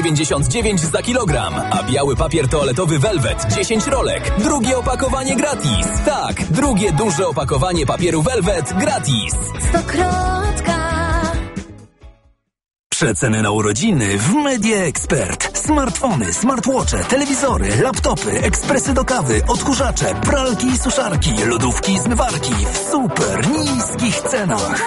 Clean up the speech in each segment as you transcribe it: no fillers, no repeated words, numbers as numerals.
99 za kilogram, a biały papier toaletowy Velvet 10 rolek. Drugie opakowanie gratis. Tak, drugie duże opakowanie papieru Velvet gratis. Stokrotka. Przeceny na urodziny w Media Expert. Smartfony, smartwatche, telewizory, laptopy, ekspresy do kawy, odkurzacze, pralki i suszarki, lodówki i zmywarki w super niskich cenach.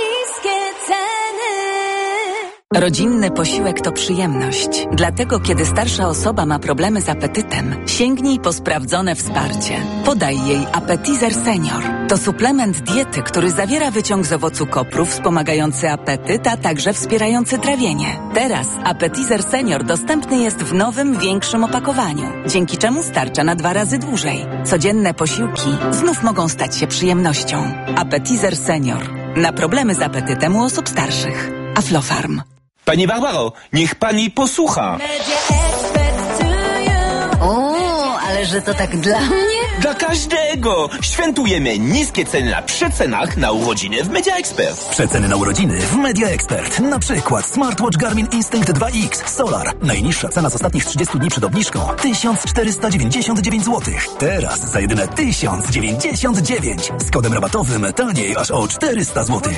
Rodzinny posiłek to przyjemność. Dlatego, kiedy starsza osoba ma problemy z apetytem, sięgnij po sprawdzone wsparcie. Podaj jej Appetizer Senior. To suplement diety, który zawiera wyciąg z owocu kopru wspomagający apetyt, a także wspierający trawienie. Teraz Appetizer Senior dostępny jest w nowym, większym opakowaniu, dzięki czemu starcza na 2 razy dłużej. Codzienne posiłki znów mogą stać się przyjemnością. Appetizer Senior. Na problemy z apetytem u osób starszych. Aflofarm. Pani Barbaro, niech pani posłucha. O, ale że to tak dla mnie? Dla każdego! Świętujemy niskie ceny na przecenach na urodziny w Media Expert. Przeceny na urodziny w Media Expert. Na przykład smartwatch Garmin Instinct 2X Solar. Najniższa cena z ostatnich 30 dni przed obniżką 1499 zł. Teraz za jedyne 1099. Z kodem rabatowym taniej aż o 400 zł.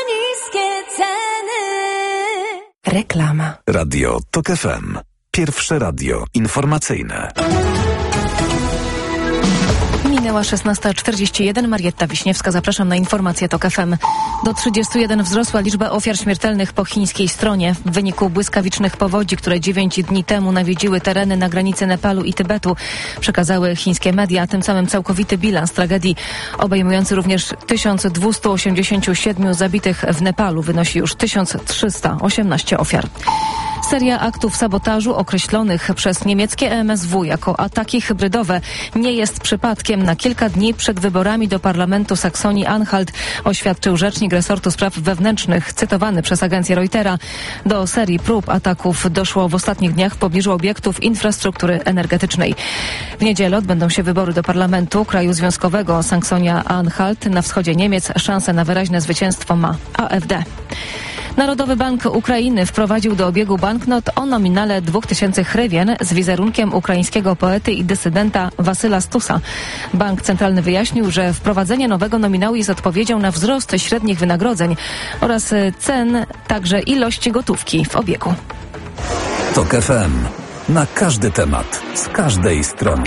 Reklama. Radio TOK FM. Pierwsze radio informacyjne. Minęła 16:41. Marietta Wiśniewska, zapraszam na informacje TOK FM. Do 31 wzrosła liczba ofiar śmiertelnych po chińskiej stronie w wyniku błyskawicznych powodzi, które 9 dni temu nawiedziły tereny na granicy Nepalu i Tybetu, przekazały chińskie media. Tym samym całkowity bilans tragedii, obejmujący również 1287 zabitych w Nepalu, wynosi już 1318 ofiar. Seria aktów sabotażu określonych przez niemieckie MSW jako ataki hybrydowe nie jest przypadkiem. Na kilka dni przed wyborami do parlamentu Saksonii-Anhalt oświadczył rzecznik resortu spraw wewnętrznych, cytowany przez agencję Reutera. Do serii prób ataków doszło w ostatnich dniach w pobliżu obiektów infrastruktury energetycznej. W niedzielę odbędą się wybory do parlamentu kraju związkowego Saksonia-Anhalt. Na wschodzie Niemiec szansę na wyraźne zwycięstwo ma AfD. Narodowy Bank Ukrainy wprowadził do obiegu banknot o nominale 2000 hrywien z wizerunkiem ukraińskiego poety i dysydenta Wasyla Stusa. Bank Centralny wyjaśnił, że wprowadzenie nowego nominału jest odpowiedzią na wzrost średnich wynagrodzeń oraz cen, także ilości gotówki w obiegu. TOK FM. Na każdy temat, z każdej strony.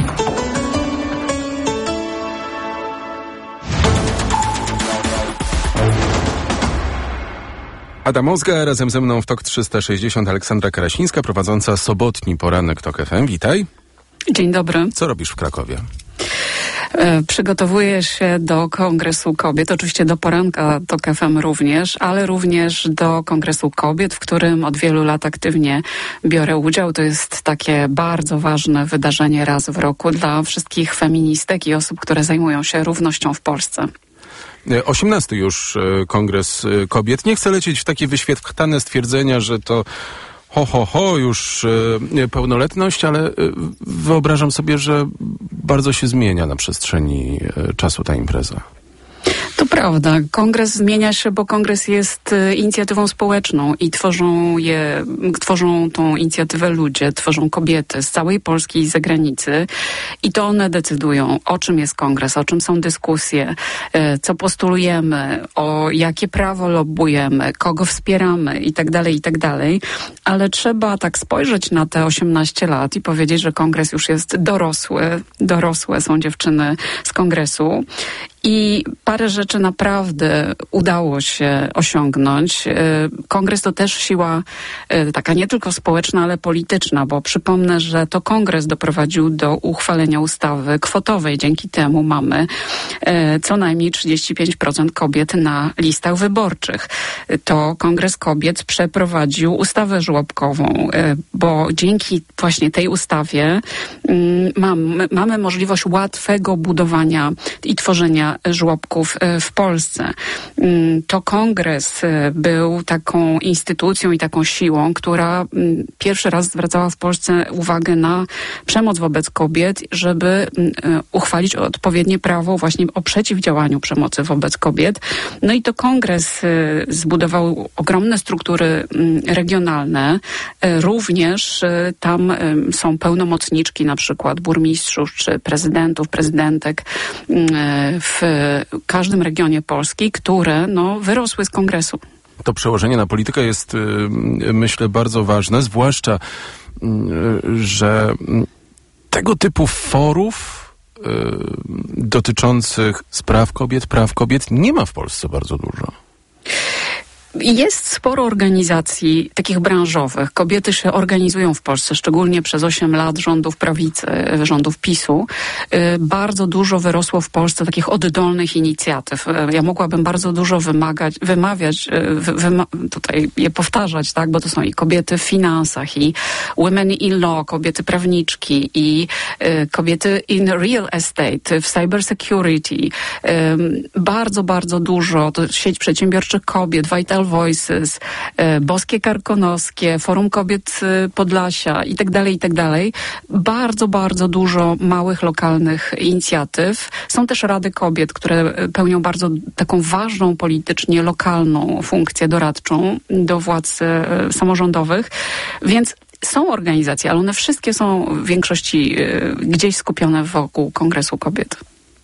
Ada Mozga, razem ze mną w TOK 360 Aleksandra Karasińska, prowadząca sobotni poranek TOK FM. Witaj. Dzień dobry. Co robisz w Krakowie? Przygotowuję się do Kongresu Kobiet, oczywiście do poranka TOK FM również, ale również do Kongresu Kobiet, w którym od wielu lat aktywnie biorę udział. To jest takie bardzo ważne wydarzenie raz w roku dla wszystkich feministek i osób, które zajmują się równością w Polsce. 18 już Kongres Kobiet. Nie chcę lecieć w takie wyświetlane stwierdzenia, że to już pełnoletność, ale wyobrażam sobie, że bardzo się zmienia na przestrzeni czasu ta impreza. To prawda. Kongres zmienia się, bo kongres jest inicjatywą społeczną i tworzą tą inicjatywę ludzie, tworzą kobiety z całej Polski i z zagranicy i to one decydują, o czym jest kongres, o czym są dyskusje, co postulujemy, o jakie prawo lobbujemy, kogo wspieramy i tak dalej, ale trzeba tak spojrzeć na te 18 lat i powiedzieć, że kongres już jest dorosłe są dziewczyny z kongresu. I parę rzeczy naprawdę udało się osiągnąć. Kongres to też siła taka nie tylko społeczna, ale polityczna, bo przypomnę, że to kongres doprowadził do uchwalenia ustawy kwotowej. Dzięki temu mamy co najmniej 35% kobiet na listach wyborczych. To Kongres Kobiet przeprowadził ustawę żłobkową, bo dzięki właśnie tej ustawie mamy możliwość łatwego budowania i tworzenia usuwania żłobków w Polsce. To kongres był taką instytucją i taką siłą, która pierwszy raz zwracała w Polsce uwagę na przemoc wobec kobiet, żeby uchwalić odpowiednie prawo właśnie o przeciwdziałaniu przemocy wobec kobiet. No i to kongres zbudował ogromne struktury regionalne. Również tam są pełnomocniczki, na przykład burmistrzów czy prezydentów, prezydentek w każdym regionie Polski, które wyrosły z kongresu. To przełożenie na politykę jest, myślę, bardzo ważne, zwłaszcza, że tego typu forów dotyczących praw kobiet nie ma w Polsce bardzo dużo. Jest sporo organizacji takich branżowych. Kobiety się organizują w Polsce, szczególnie przez 8 lat rządów prawicy, rządów PiS-u. Bardzo dużo wyrosło w Polsce takich oddolnych inicjatyw. Ja mogłabym bardzo dużo tutaj je powtarzać, tak, bo to są i kobiety w finansach, i women in law, kobiety prawniczki, i kobiety in real estate, w cyber security. Bardzo dużo. To sieć przedsiębiorczych kobiet, Vital Voices, Boskie Karkonoskie, Forum Kobiet Podlasia i tak dalej. Bardzo dużo małych, lokalnych inicjatyw. Są też Rady Kobiet, które pełnią bardzo taką ważną politycznie, lokalną funkcję doradczą do władz samorządowych. Więc są organizacje, ale one wszystkie są w większości gdzieś skupione wokół Kongresu Kobiet.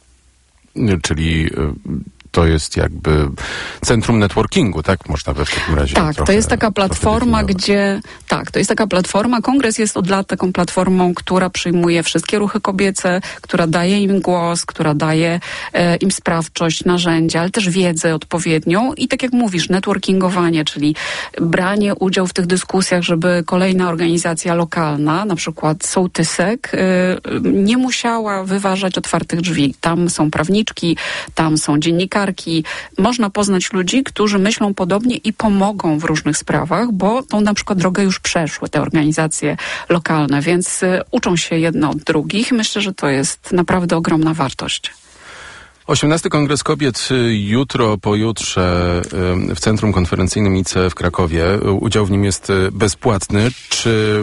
Czyli to jest jakby centrum networkingu, tak? Można by w takim razie to jest taka platforma, to jest taka platforma. Kongres jest od lat taką platformą, która przyjmuje wszystkie ruchy kobiece, która daje im głos, która daje im sprawczość, narzędzia, ale też wiedzę odpowiednią i tak jak mówisz, networkingowanie, czyli branie udziału w tych dyskusjach, żeby kolejna organizacja lokalna, na przykład sołtysek, nie musiała wyważać otwartych drzwi. Tam są prawniczki, tam są dziennikarki. Można poznać ludzi, którzy myślą podobnie i pomogą w różnych sprawach, bo tą na przykład drogę już przeszły te organizacje lokalne, więc uczą się jedne od drugich. Myślę, że to jest naprawdę ogromna wartość. 18. Kongres Kobiet jutro, pojutrze w Centrum Konferencyjnym ICE w Krakowie. Udział w nim jest bezpłatny. Czy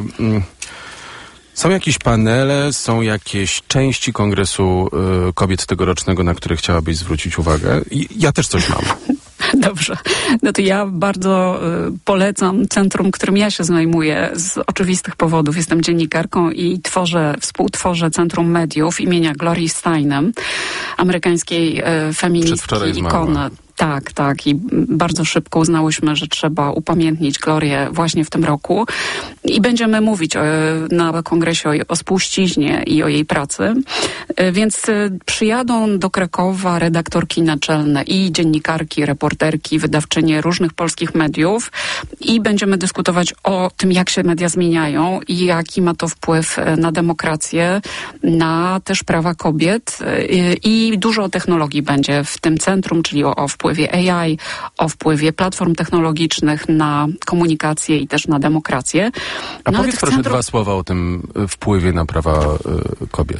są jakieś panele, są jakieś części Kongresu Kobiet tegorocznego, na które chciałabyś zwrócić uwagę? Ja też coś mam. Dobrze. No to ja bardzo polecam centrum, którym ja się zajmuję z oczywistych powodów. Jestem dziennikarką i współtworzę Centrum Mediów imienia Glorii Steinem, amerykańskiej feministki, ikony. Tak. I bardzo szybko uznałyśmy, że trzeba upamiętnić Glorię właśnie w tym roku. I będziemy mówić na kongresie o spuściźnie i o jej pracy. Więc przyjadą do Krakowa redaktorki naczelne i dziennikarki, reporterki, wydawczynie różnych polskich mediów i będziemy dyskutować o tym, jak się media zmieniają i jaki ma to wpływ na demokrację, na też prawa kobiet. I dużo o technologii będzie w tym centrum, czyli o wpływie AI, o wpływie platform technologicznych na komunikację i też na demokrację. A powiedz proszę 2 słowa o tym wpływie na prawa kobiet.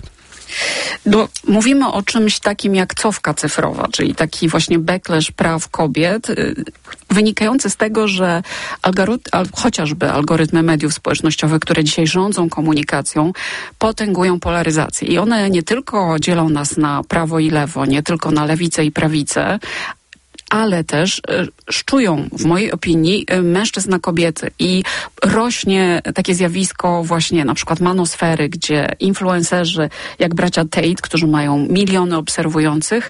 Mówimy o czymś takim jak cofka cyfrowa, czyli taki właśnie backlash praw kobiet, wynikający z tego, że chociażby algorytmy mediów społecznościowych, które dzisiaj rządzą komunikacją, potęgują polaryzację. I one nie tylko dzielą nas na prawo i lewo, nie tylko na lewicę i prawicę, ale też szczują, w mojej opinii, mężczyzn na kobiety i rośnie takie zjawisko właśnie na przykład manosfery, gdzie influencerzy jak bracia Tate, którzy mają miliony obserwujących,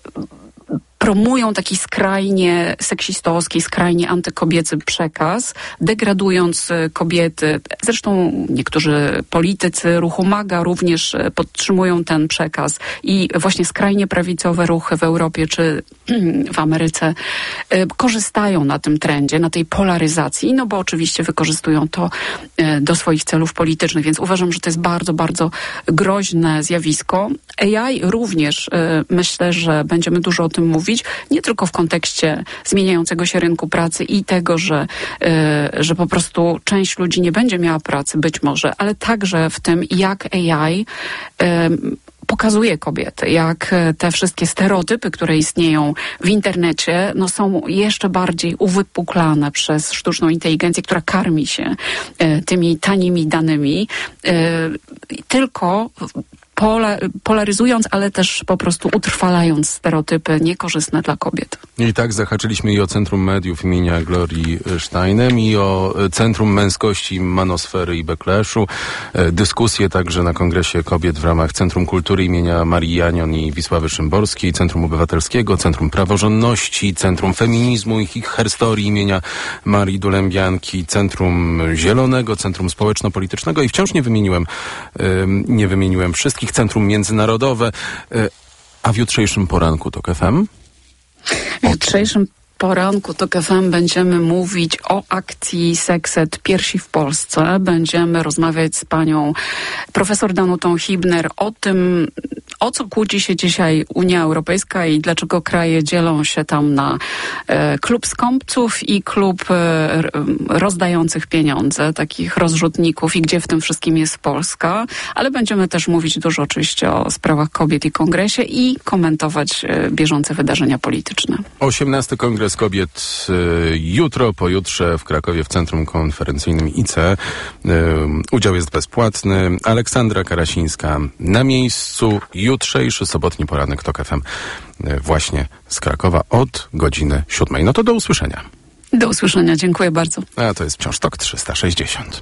promują taki skrajnie seksistowski, skrajnie antykobiecy przekaz, degradując kobiety. Zresztą niektórzy politycy ruchu MAGA również podtrzymują ten przekaz i właśnie skrajnie prawicowe ruchy w Europie czy w Ameryce korzystają na tym trendzie, na tej polaryzacji, no bo oczywiście wykorzystują to do swoich celów politycznych, więc uważam, że to jest bardzo groźne zjawisko. AI również myślę, że będziemy dużo o tym mówić, nie tylko w kontekście zmieniającego się rynku pracy i tego, że po prostu część ludzi nie będzie miała pracy, być może, ale także w tym, jak AI pokazuje kobiety, jak te wszystkie stereotypy, które istnieją w internecie, no są jeszcze bardziej uwypuklane przez sztuczną inteligencję, która karmi się tymi tanimi danymi, tylko polaryzując, ale też po prostu utrwalając stereotypy niekorzystne dla kobiet. I tak zahaczyliśmy i o Centrum Mediów imienia Glorii Steinem, i o Centrum Męskości Manosfery i Backlashu. Dyskusje także na Kongresie Kobiet w ramach Centrum Kultury imienia Marii Janion i Wisławy Szymborskiej, Centrum Obywatelskiego, Centrum Praworządności, Centrum Feminizmu i Herstorii imienia Marii Dulębianki, Centrum Zielonego, Centrum Społeczno-Politycznego i wciąż nie wymieniłem wszystkich, Centrum Międzynarodowe. A w jutrzejszym poranku TOK FM? W jutrzejszym poranku TOK FM będziemy mówić o akcji Sekset Piersi w Polsce. Będziemy rozmawiać z panią profesor Danutą Hibner o tym, o co kłóci się dzisiaj Unia Europejska i dlaczego kraje dzielą się tam na klub skąpców i klub rozdających pieniądze, takich rozrzutników, i gdzie w tym wszystkim jest Polska. Ale będziemy też mówić dużo oczywiście o sprawach kobiet i kongresie i komentować bieżące wydarzenia polityczne. 18. Kongres Kobiet jutro, pojutrze w Krakowie w Centrum Konferencyjnym ICE. Udział jest bezpłatny. Aleksandra Karasińska na miejscu. Jutrzejszy sobotni poranek TOK FM właśnie z Krakowa od godziny 7. No to do usłyszenia. Do usłyszenia, dziękuję bardzo. A to jest wciąż TOK 360.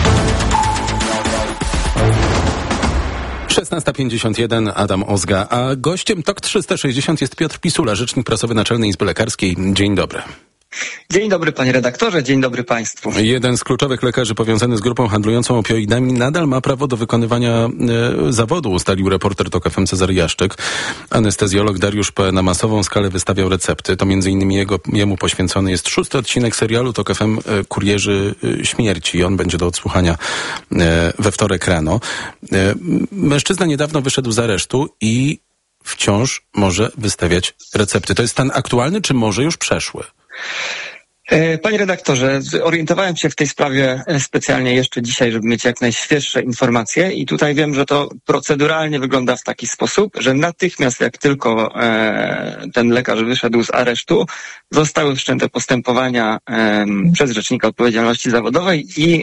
16:51, Adam Ozga, a gościem TOK 360 jest Piotr Pisula, rzecznik prasowy Naczelnej Izby Lekarskiej. Dzień dobry. Dzień dobry, panie redaktorze, dzień dobry państwu. Jeden z kluczowych lekarzy powiązany z grupą handlującą opioidami nadal ma prawo do wykonywania zawodu, ustalił reporter TOK FM Cezary Jaszczyk. Anestezjolog Dariusz P. na masową skalę wystawiał recepty. To m.in. jemu poświęcony jest 6. odcinek serialu TOK FM Kurierzy Śmierci. On będzie do odsłuchania we wtorek rano. Mężczyzna niedawno wyszedł z aresztu i wciąż może wystawiać recepty. To jest stan aktualny, czy może już przeszły? Panie redaktorze, zorientowałem się w tej sprawie specjalnie jeszcze dzisiaj, żeby mieć jak najświeższe informacje i tutaj wiem, że to proceduralnie wygląda w taki sposób, że natychmiast jak tylko ten lekarz wyszedł z aresztu, zostały wszczęte postępowania przez Rzecznika Odpowiedzialności Zawodowej i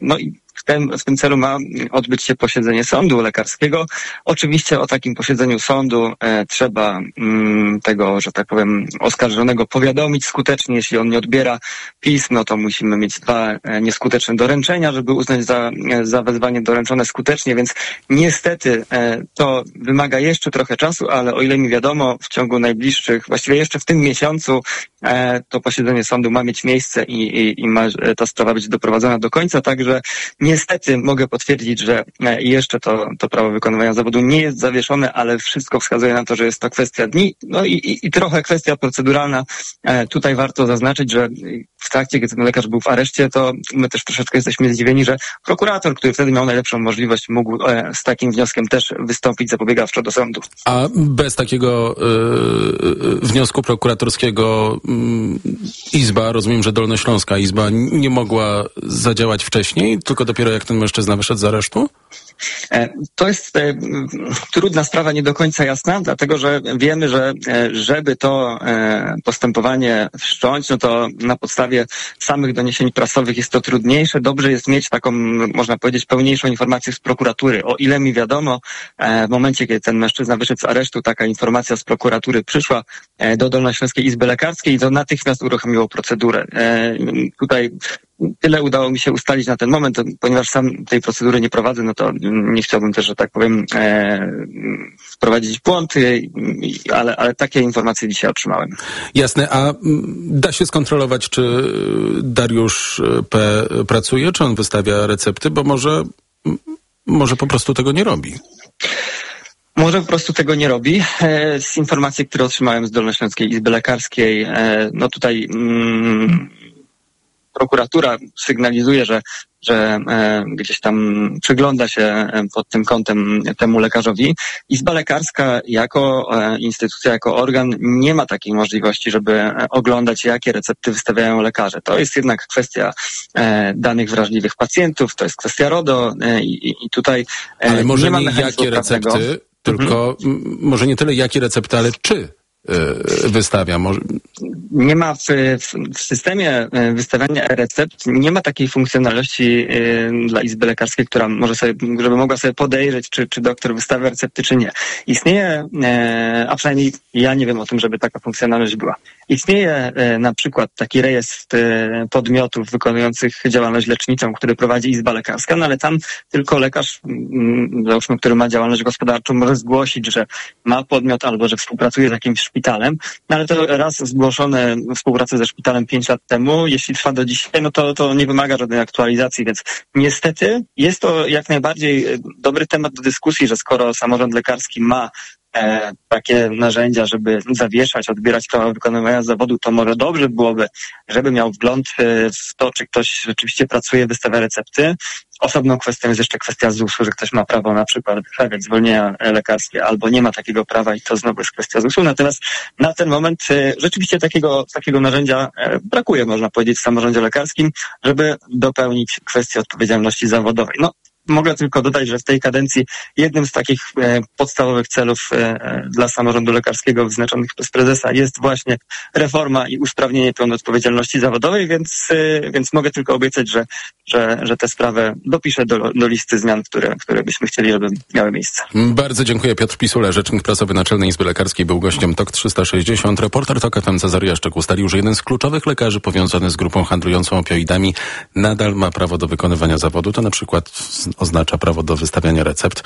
w tym celu ma odbyć się posiedzenie sądu lekarskiego. Oczywiście o takim posiedzeniu sądu trzeba tego, że tak powiem, oskarżonego powiadomić skutecznie. Jeśli on nie odbiera pism, no to musimy mieć 2 nieskuteczne doręczenia, żeby uznać za wezwanie doręczone skutecznie, więc niestety to wymaga jeszcze trochę czasu, ale o ile mi wiadomo, w ciągu najbliższych, właściwie jeszcze w tym miesiącu to posiedzenie sądu ma mieć miejsce i ma ta sprawa być doprowadzona do końca, także niestety mogę potwierdzić, że jeszcze to prawo wykonywania zawodu nie jest zawieszone, ale wszystko wskazuje na to, że jest to kwestia dni. No i trochę kwestia proceduralna. Tutaj warto zaznaczyć, że w trakcie, kiedy ten lekarz był w areszcie, to my też troszeczkę jesteśmy zdziwieni, że prokurator, który wtedy miał najlepszą możliwość, mógł z takim wnioskiem też wystąpić zapobiegawczo do sądu. A bez takiego wniosku prokuratorskiego Izba, rozumiem, że Dolnośląska Izba nie mogła zadziałać wcześniej, tylko dopiero jak ten mężczyzna wyszedł z aresztu? To jest trudna sprawa, nie do końca jasna, dlatego że wiemy, że żeby to postępowanie wszcząć, no to na podstawie samych doniesień prasowych jest to trudniejsze. Dobrze jest mieć taką, można powiedzieć, pełniejszą informację z prokuratury. O ile mi wiadomo, w momencie, kiedy ten mężczyzna wyszedł z aresztu, taka informacja z prokuratury przyszła do Dolnośląskiej Izby Lekarskiej i to natychmiast uruchomiło procedurę. Tutaj tyle udało mi się ustalić na ten moment, ponieważ sam tej procedury nie prowadzę, no to nie chciałbym też, że tak powiem, wprowadzić w błąd, ale takie informacje dzisiaj otrzymałem. Jasne, a da się skontrolować, czy Dariusz P. pracuje, czy on wystawia recepty, bo może po prostu tego nie robi? Może po prostu tego nie robi. Z informacji, które otrzymałem z Dolnośląskiej Izby Lekarskiej, no tutaj prokuratura sygnalizuje, że gdzieś tam przygląda się pod tym kątem temu lekarzowi. Izba Lekarska jako instytucja, jako organ nie ma takiej możliwości, żeby oglądać, jakie recepty wystawiają lekarze. To jest jednak kwestia danych wrażliwych pacjentów, to jest kwestia RODO i tutaj ale może nie ma nie jakie recepty, tylko może nie tyle jakie recepty, ale czy wystawia. Nie ma w systemie wystawiania recept, nie ma takiej funkcjonalności dla Izby Lekarskiej, która może sobie, żeby mogła sobie podejrzeć, czy doktor wystawia recepty, czy nie. Istnieje, a przynajmniej ja nie wiem o tym, żeby taka funkcjonalność była. Istnieje na przykład taki rejestr podmiotów wykonujących działalność leczniczą, który prowadzi Izba Lekarska, no ale tam tylko lekarz, załóżmy, który ma działalność gospodarczą, może zgłosić, że ma podmiot albo że współpracuje z jakimś szpitalem, no ale to raz zgłoszone współpracę ze szpitalem 5 lat temu, jeśli trwa do dzisiaj, no to nie wymaga żadnej aktualizacji, więc niestety jest to jak najbardziej dobry temat do dyskusji, że skoro samorząd lekarski ma takie narzędzia, żeby zawieszać, odbierać prawa wykonywania zawodu, to może dobrze byłoby, żeby miał wgląd w to, czy ktoś rzeczywiście pracuje, wystawia recepty. Osobną kwestią jest jeszcze kwestia ZUS-u, że ktoś ma prawo na przykład wystawiać zwolnienia lekarskie albo nie ma takiego prawa i to znowu jest kwestia ZUS-u. Natomiast na ten moment rzeczywiście takiego narzędzia brakuje, można powiedzieć, w samorządzie lekarskim, żeby dopełnić kwestię odpowiedzialności zawodowej. No, mogę tylko dodać, że w tej kadencji jednym z takich podstawowych celów dla samorządu lekarskiego wyznaczonych przez prezesa jest właśnie reforma i usprawnienie pełnej odpowiedzialności zawodowej, więc mogę tylko obiecać, że tę sprawę dopiszę do listy zmian, które byśmy chcieli, żeby miały miejsce. Bardzo dziękuję. Piotr Pisula, rzecznik prasowy Naczelnej Izby Lekarskiej, był gościem TOK 360. Reporter TOK FM Cezary Jaszczuk ustalił, że jeden z kluczowych lekarzy powiązany z grupą handlującą opioidami nadal ma prawo do wykonywania zawodu. To na przykład oznacza prawo do wystawiania recept.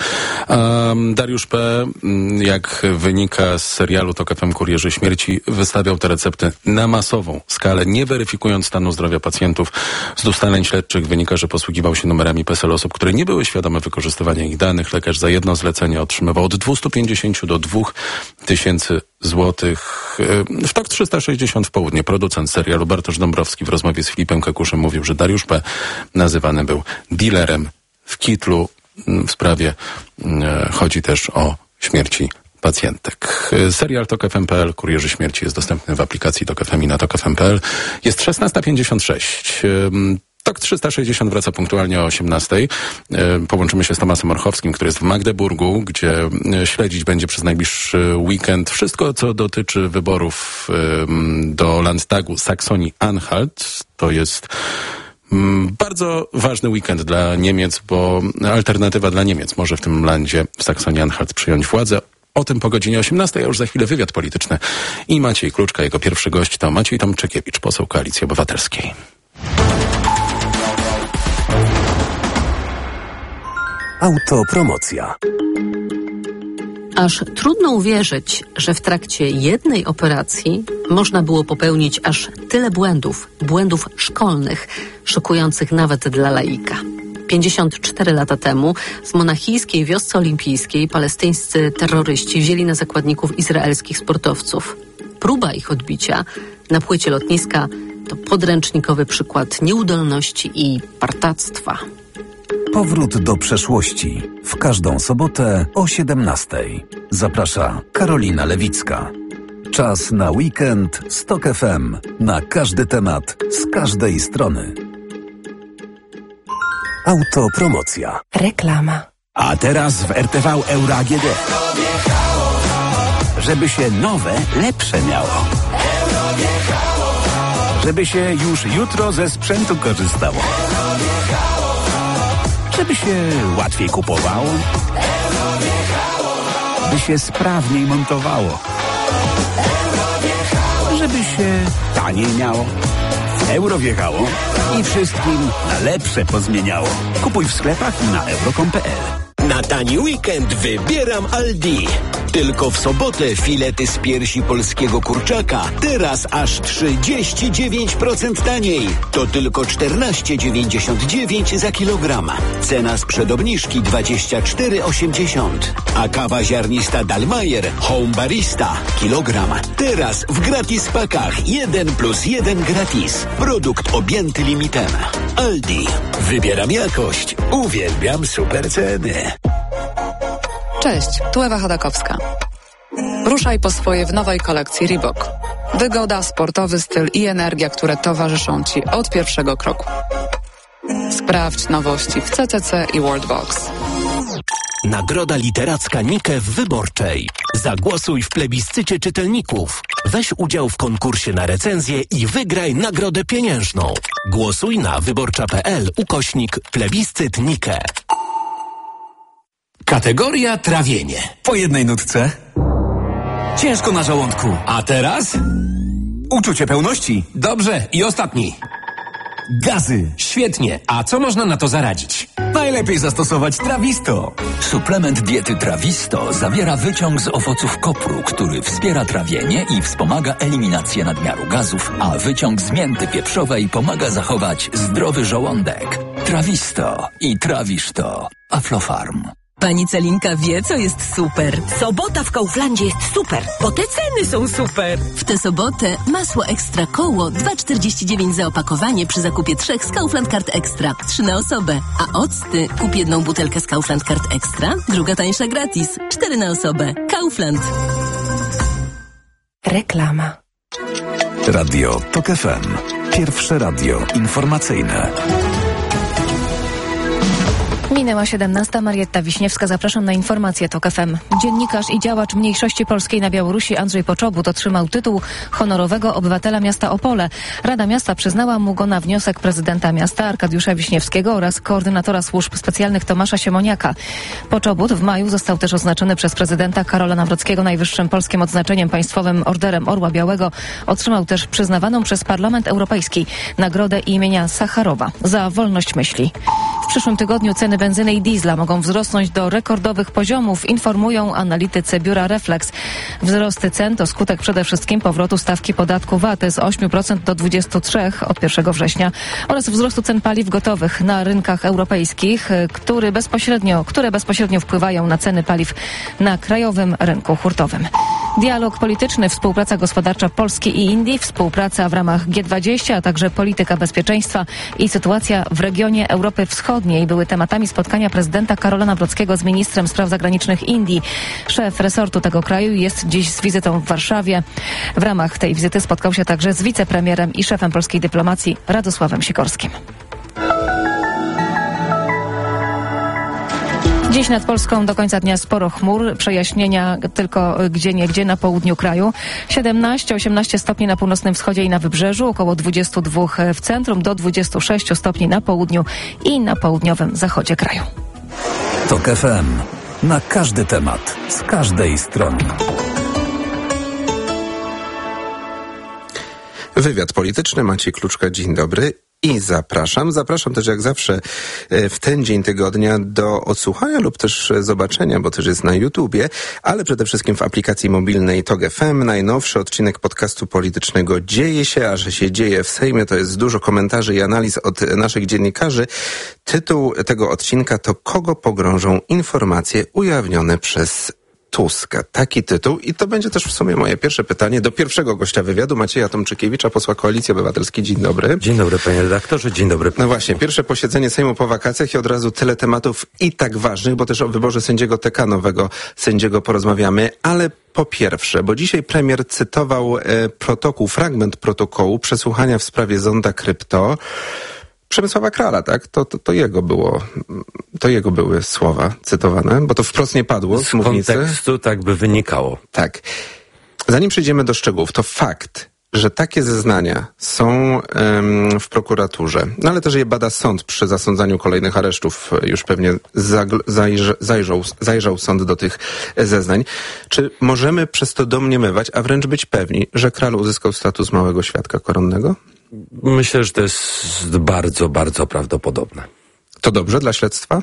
Dariusz P., jak wynika z serialu TOK FM Kurierzy Śmierci, wystawiał te recepty na masową skalę, nie weryfikując stanu zdrowia pacjentów. Z ustaleń śledczych wynika, że posługiwał się numerami PESEL osób, które nie były świadome wykorzystywania ich danych. Lekarz za jedno zlecenie otrzymywał od 250 do 2000 złotych. W TOK 360 w południe producent serialu Bartosz Dąbrowski w rozmowie z Filipem Kekuszem mówił, że Dariusz P. nazywany był dealerem w kitlu. W sprawie chodzi też o śmierci pacjentek. Serial TOK FM.pl, Kurierzy Śmierci jest dostępny w aplikacji TOK FM i na TOK FM.pl. Jest 16:56. TOK 360 wraca punktualnie o 18:00. Połączymy się z Tomasem Orchowskim, który jest w Magdeburgu, gdzie śledzić będzie przez najbliższy weekend wszystko, co dotyczy wyborów do Landtagu Saksonii-Anhalt. To jest bardzo ważny weekend dla Niemiec, bo alternatywa dla Niemiec może w tym landzie, w Saksonii-Anhalt, przyjąć władzę. O tym po godzinie 18:00, a już za chwilę wywiad polityczny. I Maciej Kluczka, jego pierwszy gość to Maciej Tomczykiewicz, poseł Koalicji Obywatelskiej. Autopromocja. Aż trudno uwierzyć, że w trakcie jednej operacji można było popełnić aż tyle błędów szkolnych, szokujących nawet dla laika. 54 lata temu w monachijskiej wiosce olimpijskiej palestyńscy terroryści wzięli na zakładników izraelskich sportowców. Próba ich odbicia na płycie lotniska to podręcznikowy przykład nieudolności i partactwa. Powrót do przeszłości. W każdą sobotę o 17:00. Zaprasza Karolina Lewicka. Czas na weekend z TOK FM. Na każdy temat, z każdej strony. Autopromocja. Reklama. A teraz w RTV Euro AGD. Żeby się nowe, lepsze miało. Żeby się już jutro ze sprzętu korzystało. Żeby się łatwiej kupowało. By się sprawniej montowało. Żeby się taniej miało. Euro wjechało i wszystkim na lepsze pozmieniało. Kupuj w sklepach i na euro.com.pl. Na tani weekend wybieram Aldi. Tylko w sobotę filety z piersi polskiego kurczaka. Teraz aż 39% taniej. To tylko 14,99 za kilogram. Cena sprzed obniżki 24,80. A kawa ziarnista Dalmajer Home Barista kilogram. Teraz w gratis pakach 1+1 gratis. Produkt objęty limitem. Aldi. Wybieram jakość. Uwielbiam super ceny. Cześć, tu Ewa Chodakowska. Ruszaj po swoje w nowej kolekcji Reebok. Wygoda, sportowy styl i energia, które towarzyszą Ci od pierwszego kroku. Sprawdź nowości w CCC i Worldbox. Nagroda literacka Nike w Wyborczej. Zagłosuj w plebiscycie czytelników. Weź udział w konkursie na recenzję i wygraj nagrodę pieniężną. Głosuj na wyborcza.pl/plebiscyt Nike. Kategoria trawienie. Po jednej nutce. Ciężko na żołądku. A teraz? Uczucie pełności. Dobrze, i ostatni. Gazy. Świetnie. A co można na to zaradzić? Najlepiej zastosować Trawisto. Suplement diety Trawisto zawiera wyciąg z owoców kopru, który wspiera trawienie i wspomaga eliminację nadmiaru gazów, a wyciąg z mięty pieprzowej pomaga zachować zdrowy żołądek. Trawisto i trawisz to. Aflofarm. Pani Celinka wie, co jest super. Sobota w Kauflandzie jest super, bo te ceny są super. W tę sobotę masło ekstra koło 2,49 za opakowanie przy zakupie 3 z Kaufland Card Extra. 3 na osobę. A octy kup jedną butelkę z Kaufland Card Extra, druga tańsza gratis. 4 na osobę. Kaufland. Reklama. Radio TOK FM. Pierwsze radio informacyjne. Minęła 17. Marietta Wiśniewska. Zapraszam na informacje TOK FM. Dziennikarz i działacz mniejszości polskiej na Białorusi Andrzej Poczobut otrzymał tytuł honorowego obywatela miasta Opole. Rada Miasta przyznała mu go na wniosek prezydenta miasta Arkadiusza Wiśniewskiego oraz koordynatora służb specjalnych Tomasza Siemoniaka. Poczobut w maju został też oznaczony przez prezydenta Karola Nawrockiego najwyższym polskim odznaczeniem państwowym Orderem Orła Białego. Otrzymał też przyznawaną przez Parlament Europejski nagrodę imienia Sacharowa za wolność myśli. W przyszłym tygodniu ceny benzyny i diesla mogą wzrosnąć do rekordowych poziomów, informują analitycy biura Reflex. Wzrosty cen to skutek przede wszystkim powrotu stawki podatku VAT z 8% do 23% od 1 września oraz wzrostu cen paliw gotowych na rynkach europejskich, które bezpośrednio wpływają na ceny paliw na krajowym rynku hurtowym. Dialog polityczny, współpraca gospodarcza Polski i Indii, współpraca w ramach G20, a także polityka bezpieczeństwa i sytuacja w regionie Europy Wschodniej były tematami spotkania prezydenta Karola Nawrockiego z ministrem spraw zagranicznych Indii. Szef resortu tego kraju jest dziś z wizytą w Warszawie. W ramach tej wizyty spotkał się także z wicepremierem i szefem polskiej dyplomacji Radosławem Sikorskim. Dziś nad Polską do końca dnia sporo chmur, przejaśnienia tylko gdzieniegdzie na południu kraju. 17-18 stopni na północnym wschodzie i na wybrzeżu, około 22 w centrum, do 26 stopni na południu i na południowym zachodzie kraju. TOK FM. Na każdy temat, z każdej strony. Wywiad polityczny. Maciej Kluczka, dzień dobry. I zapraszam też jak zawsze w ten dzień tygodnia do odsłuchania lub też zobaczenia, bo też jest na YouTubie, ale przede wszystkim w aplikacji mobilnej TOK FM. Najnowszy odcinek podcastu politycznego Dzieje się, a że się dzieje w Sejmie, to jest dużo komentarzy i analiz od naszych dziennikarzy. Tytuł tego odcinka to Kogo pogrążą informacje ujawnione przez Tuska. Taki tytuł i to będzie też w sumie moje pierwsze pytanie do pierwszego gościa wywiadu, Macieja Tomczykiewicza, posła Koalicji Obywatelskiej. Dzień dobry. Dzień dobry, panie redaktorze, dzień dobry. No właśnie, pierwsze posiedzenie Sejmu po wakacjach i od razu tyle tematów i tak ważnych, bo też o wyborze sędziego TK, nowego sędziego porozmawiamy, ale po pierwsze, bo dzisiaj premier cytował fragment protokołu przesłuchania w sprawie Zonda Krypto Przemysława Krala, tak? To jego były słowa cytowane, bo to wprost nie padło z mównicy. Z kontekstu tak by wynikało. Tak. Zanim przejdziemy do szczegółów, to fakt, że takie zeznania są w prokuraturze, no ale też je bada sąd przy zasądzaniu kolejnych aresztów, już pewnie zajrzał sąd do tych zeznań. Czy możemy przez to domniemywać, a wręcz być pewni, że Kral uzyskał status małego świadka koronnego? Myślę, że to jest bardzo, bardzo prawdopodobne. To dobrze dla śledztwa?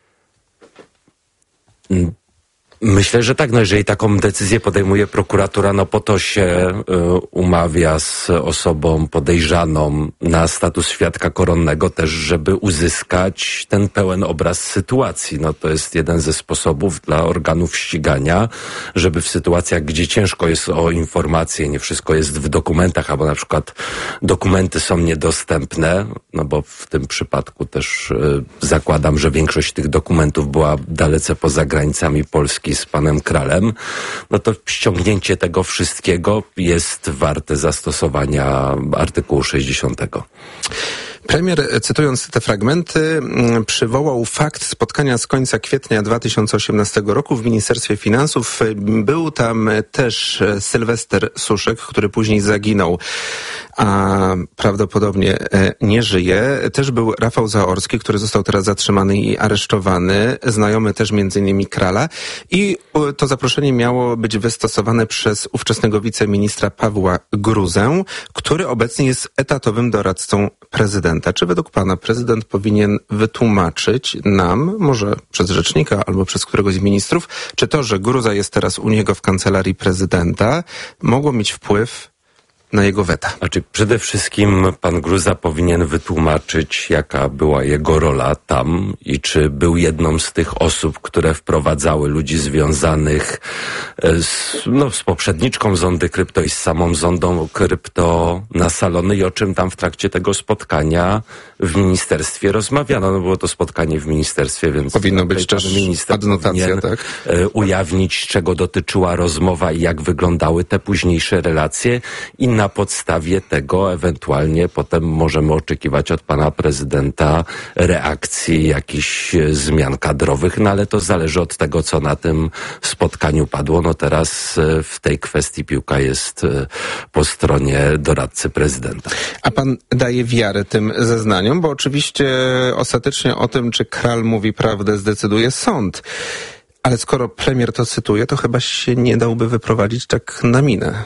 Myślę, że tak. No jeżeli taką decyzję podejmuje prokuratura, no po to się umawia z osobą podejrzaną na status świadka koronnego też, żeby uzyskać ten pełen obraz sytuacji. No to jest jeden ze sposobów dla organów ścigania, żeby w sytuacjach, gdzie ciężko jest o informacje, nie wszystko jest w dokumentach, albo na przykład dokumenty są niedostępne, no bo w tym przypadku też zakładam, że większość tych dokumentów była dalece poza granicami Polski z panem Kralem, no to ściągnięcie tego wszystkiego jest warte zastosowania artykułu 60. Premier, cytując te fragmenty, przywołał fakt spotkania z końca kwietnia 2018 roku w Ministerstwie Finansów. Był tam też Sylwester Suszek, który później zaginął, a prawdopodobnie nie żyje. Też był Rafał Zaorski, który został teraz zatrzymany i aresztowany, znajomy też m.in. Krala. I to zaproszenie miało być wystosowane przez ówczesnego wiceministra Pawła Gruzę, który obecnie jest etatowym doradcą prezydenta. Czy według pana prezydent powinien wytłumaczyć nam, może przez rzecznika albo przez któregoś z ministrów, czy to, że Gruza jest teraz u niego w kancelarii prezydenta, mogło mieć wpływ na jego weta? Znaczy, przede wszystkim pan Gruza powinien wytłumaczyć, jaka była jego rola tam i czy był jedną z tych osób, które wprowadzały ludzi związanych z poprzedniczką Zondy Krypto i z samą Zondą Krypto na salony i o czym tam w trakcie tego spotkania w ministerstwie rozmawiano. No było to spotkanie w ministerstwie, więc powinno być też adnotacja, tak? Ujawnić, czego dotyczyła rozmowa i jak wyglądały te późniejsze relacje i na podstawie tego ewentualnie potem możemy oczekiwać od pana prezydenta reakcji, jakichś zmian kadrowych, no ale to zależy od tego, co na tym spotkaniu padło. No teraz w tej kwestii piłka jest po stronie doradcy prezydenta. A pan daje wiarę tym zeznaniom, bo oczywiście ostatecznie o tym, czy Kral mówi prawdę, zdecyduje sąd. Ale skoro premier to cytuje, to chyba się nie dałby wyprowadzić tak na minę.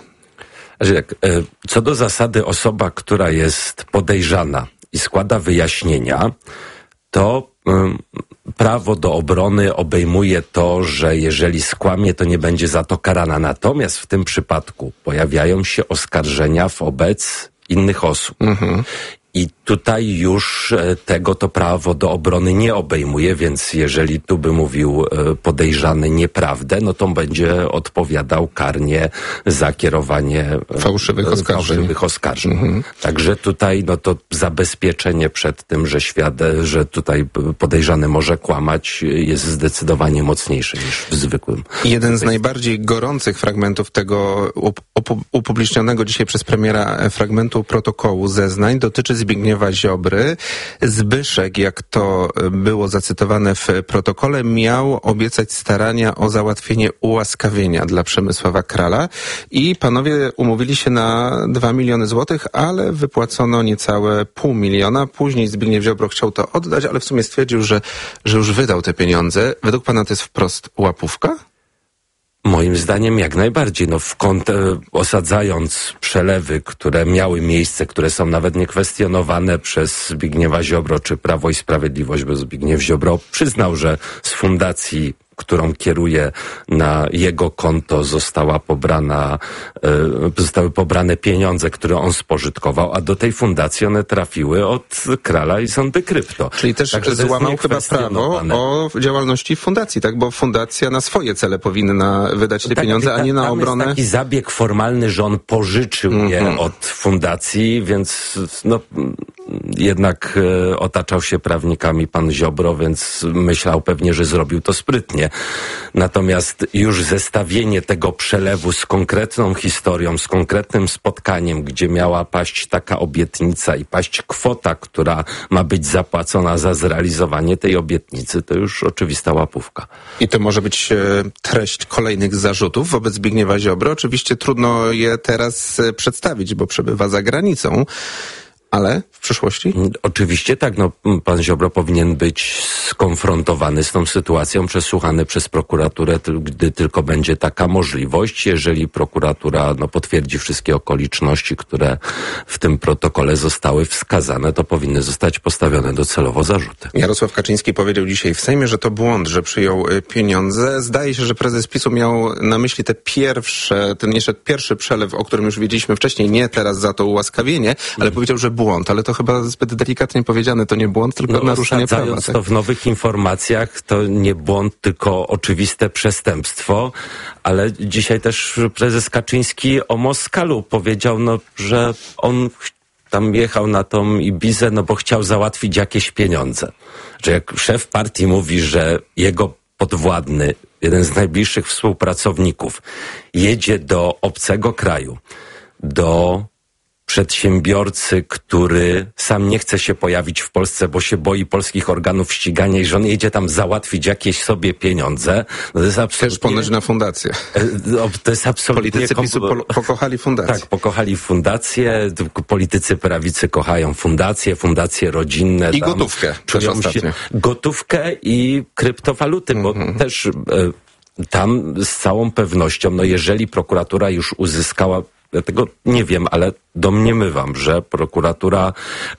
Co do zasady osoba, która jest podejrzana i składa wyjaśnienia, to prawo do obrony obejmuje to, że jeżeli skłamie, to nie będzie za to karana. Natomiast w tym przypadku pojawiają się oskarżenia wobec innych osób. I tutaj już tego to prawo do obrony nie obejmuje, więc jeżeli tu by mówił podejrzany nieprawdę, no to będzie odpowiadał karnie za kierowanie fałszywych oskarżeń. Także tutaj no to zabezpieczenie przed tym, że tutaj podejrzany może kłamać, jest zdecydowanie mocniejsze niż w zwykłym. Jeden z najbardziej gorących fragmentów tego upublicznionego dzisiaj przez premiera fragmentu protokołu zeznań dotyczy Zbigniewa Ziobry. Zbyszek, jak to było zacytowane w protokole, miał obiecać starania o załatwienie ułaskawienia dla Przemysława Krala i panowie umówili się na 2 miliony złotych, ale wypłacono niecałe 500 000. Później Zbigniew Ziobro chciał to oddać, ale w sumie stwierdził, że już wydał te pieniądze. Według pana to jest wprost łapówka? Moim zdaniem jak najbardziej. Osadzając przelewy, które miały miejsce, które są nawet niekwestionowane przez Zbigniewa Ziobro czy Prawo i Sprawiedliwość, bo Zbigniew Ziobro przyznał, że z fundacji, którą kieruje, na jego konto zostały pobrane pieniądze, które on spożytkował, a do tej fundacji one trafiły od Krala i Zondy Krypto. Czyli też złamał chyba prawo o działalności fundacji, tak? Bo fundacja na swoje cele powinna wydać te pieniądze, a nie na obronę. Jest taki zabieg formalny, że on pożyczył je od fundacji, więc jednak otaczał się prawnikami pan Ziobro, więc myślał pewnie, że zrobił to sprytnie. Natomiast już zestawienie tego przelewu z konkretną historią, z konkretnym spotkaniem, gdzie miała paść taka obietnica i paść kwota, która ma być zapłacona za zrealizowanie tej obietnicy, to już oczywista łapówka. I to może być treść kolejnych zarzutów wobec Zbigniewa Ziobro. Oczywiście trudno je teraz przedstawić, bo przebywa za granicą. Ale w przyszłości? Oczywiście tak. Pan Ziobro powinien być skonfrontowany z tą sytuacją, przesłuchany przez prokuraturę, gdy tylko będzie taka możliwość. Jeżeli prokuratura potwierdzi wszystkie okoliczności, które w tym protokole zostały wskazane, to powinny zostać postawione docelowo zarzuty. Jarosław Kaczyński powiedział dzisiaj w Sejmie, że to błąd, że przyjął pieniądze. Zdaje się, że prezes PiS-u miał na myśli ten jeszcze pierwszy przelew, o którym już wiedzieliśmy wcześniej, nie teraz za to ułaskawienie, ale powiedział, że błąd, ale to chyba zbyt delikatnie powiedziane, to nie błąd, tylko naruszenie prawa. Tak? To w nowych informacjach to nie błąd, tylko oczywiste przestępstwo, ale dzisiaj też prezes Kaczyński o Moskalu powiedział, że on tam jechał na tą Ibizę, bo chciał załatwić jakieś pieniądze. Że jak szef partii mówi, że jego podwładny, jeden z najbliższych współpracowników, jedzie do obcego kraju, do przedsiębiorcy, który sam nie chce się pojawić w Polsce, bo się boi polskich organów ścigania i że on jedzie tam załatwić jakieś sobie pieniądze. No to jest absolutnie... Też ponoć na fundację. To jest absolutnie... Politycy PiS-u pokochali fundację. Tak, pokochali fundację. Politycy prawicy kochają fundacje rodzinne. I gotówkę. Też ostatnio. Gotówkę i kryptowaluty, bo też tam z całą pewnością, no jeżeli prokuratura już uzyskała, ja tego nie wiem, ale domniemywam, że prokuratura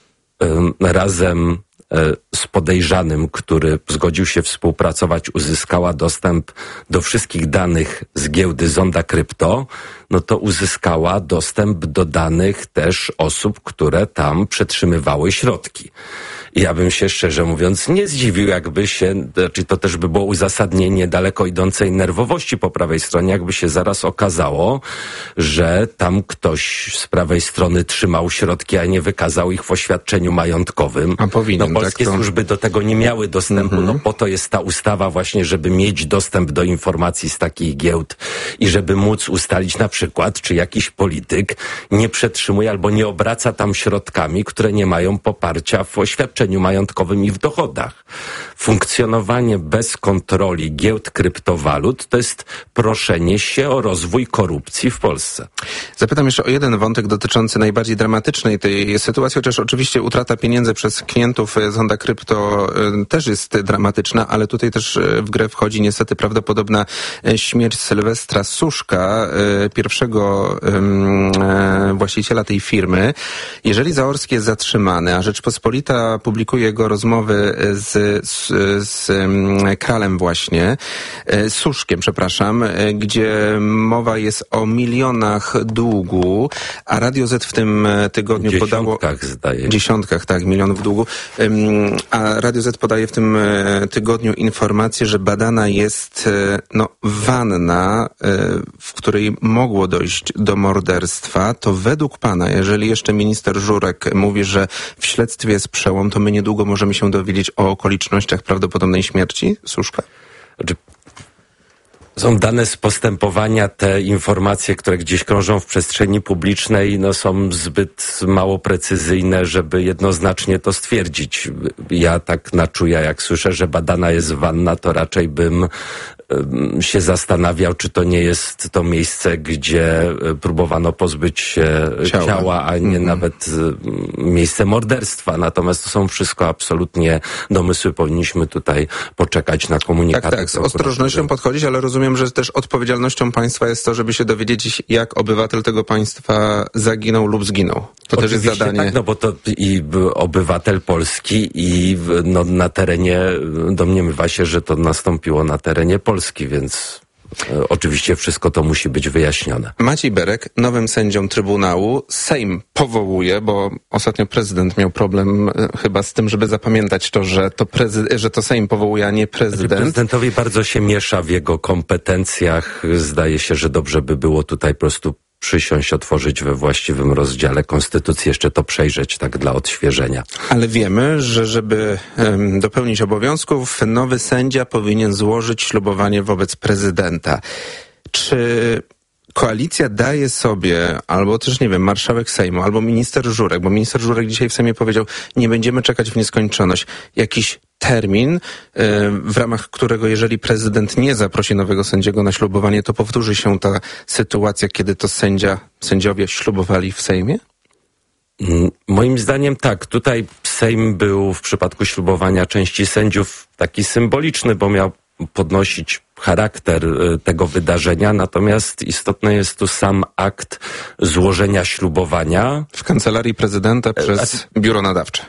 razem z podejrzanym, który zgodził się współpracować, uzyskała dostęp do wszystkich danych z giełdy Zonda Krypto, no to uzyskała dostęp do danych też osób, które tam przetrzymywały środki. I ja bym się, szczerze mówiąc, nie zdziwił, jakby się, znaczy to też by było uzasadnienie daleko idącej nerwowości po prawej stronie, jakby się zaraz okazało, że tam ktoś z prawej strony trzymał środki, a nie wykazał ich w oświadczeniu majątkowym. A powinien, no polskie służby do tego nie miały dostępu, no po to jest ta ustawa właśnie, żeby mieć dostęp do informacji z takich giełd i żeby móc ustalić na przykład, czy jakiś polityk nie przetrzymuje albo nie obraca tam środkami, które nie mają poparcia w oświadczeniu majątkowym i w dochodach. Funkcjonowanie bez kontroli giełd kryptowalut to jest proszenie się o rozwój korupcji w Polsce. Zapytam jeszcze o jeden wątek dotyczący najbardziej dramatycznej tej sytuacji, chociaż oczywiście utrata pieniędzy przez klientów Zonda Krypto też jest dramatyczna, ale tutaj też w grę wchodzi niestety prawdopodobna śmierć Sylwestra Suszka, pierwszego właściciela tej firmy. Jeżeli Zaorski jest zatrzymany, a Rzeczpospolita publikuje jego rozmowy z Kralem właśnie, Suszkiem, przepraszam, gdzie mowa jest o milionach długu, a Radio Z w tym tygodniu podało... Dziesiątkach, tak, milionów długu. A Radio Z podaje w tym tygodniu informację, że badana jest wanna, w której mogło dojść do morderstwa. To według pana, jeżeli jeszcze minister Żurek mówi, że w śledztwie jest przełom, to my niedługo możemy się dowiedzieć o okolicznościach prawdopodobnej śmierci Suszka? Są dane z postępowania, te informacje, które gdzieś krążą w przestrzeni publicznej, są zbyt mało precyzyjne, żeby jednoznacznie to stwierdzić. Ja tak na czuja, jak słyszę, że badana jest wanna, to raczej bym się zastanawiał, czy to nie jest to miejsce, gdzie próbowano pozbyć się ciała, a nie nawet miejsce morderstwa. Natomiast to są wszystko absolutnie domysły. Powinniśmy tutaj poczekać na komunikaty. Tak, z ostrożnością podchodzić, ale rozumiem, że też odpowiedzialnością państwa jest to, żeby się dowiedzieć, jak obywatel tego państwa zaginął lub zginął. To też jest zadanie. Tak, bo to i obywatel Polski i na terenie, domniemywa się, że to nastąpiło na terenie Polski, więc oczywiście wszystko to musi być wyjaśnione. Maciej Berek, nowym sędzią Trybunału, Sejm powołuje, bo ostatnio prezydent miał problem chyba z tym, żeby zapamiętać to, że to Sejm powołuje, a nie prezydent. Prezydentowi bardzo się miesza w jego kompetencjach. Zdaje się, że dobrze by było tutaj po prostu przysiąść, otworzyć we właściwym rozdziale Konstytucji, jeszcze to przejrzeć tak dla odświeżenia. Ale wiemy, że żeby dopełnić obowiązków, nowy sędzia powinien złożyć ślubowanie wobec prezydenta. Czy koalicja daje sobie, albo też, nie wiem, marszałek Sejmu, albo minister Żurek, bo minister Żurek dzisiaj w Sejmie powiedział, nie będziemy czekać w nieskończoność, jakiś termin, w ramach którego jeżeli prezydent nie zaprosi nowego sędziego na ślubowanie, to powtórzy się ta sytuacja, kiedy to sędziowie ślubowali w Sejmie? Moim zdaniem tak. Tutaj Sejm był w przypadku ślubowania części sędziów taki symboliczny, bo miał podnosić charakter tego wydarzenia, także istotny jest tu sam akt złożenia ślubowania. W kancelarii prezydenta przez biuro nadawcze.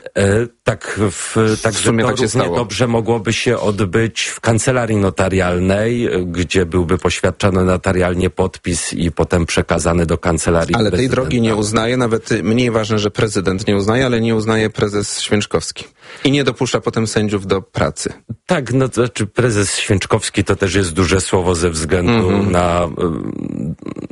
Także to równie dobrze mogłoby się odbyć w kancelarii notarialnej, gdzie byłby poświadczony notarialnie podpis i potem przekazany do kancelarii prezydenta. Tej drogi nie uznaje, nawet mniej ważne, że prezydent nie uznaje, ale nie uznaje prezes Święczkowski. I nie dopuszcza potem sędziów do pracy. Tak, prezes Święczkowski to też jest duże słowo ze względu na